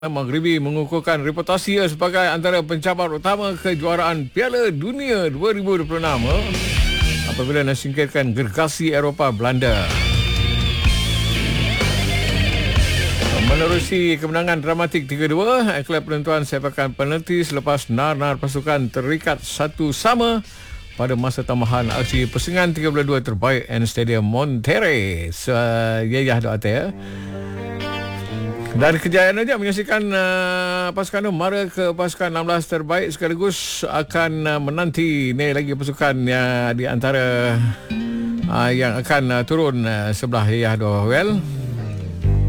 Maghribi mengukuhkan reputasi sebagai antara pencabar utama kejuaraan Piala Dunia 2026 apabila nak singkirkan gergasi Eropah Belanda. Menerusi kemenangan dramatik 3-2, klub penentuan sepakan penalti selepas nar-nar pasukan terikat 1-1 pada masa tambahan aksi persaingan 32 terbaik N Stadium Monterrey. Yayah doa ya. Dan kejayaan saja menyaksikan pasukan itu mara ke pasukan 16 terbaik sekaligus akan menanti ni lagi pasukan di antara yang akan turun sebelah Yayah Doa.